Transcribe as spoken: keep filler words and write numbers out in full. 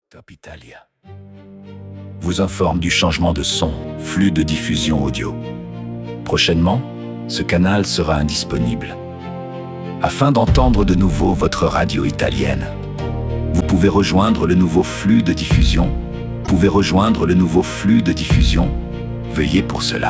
Top Italia vous informe du changement de son, flux de diffusion audio. Prochainement, ce canal sera indisponible. Afin d'entendre de nouveau votre radio italienne, vous pouvez rejoindre le nouveau flux de diffusion. Vous pouvez rejoindre le nouveau flux de diffusion. Veuillez pour cela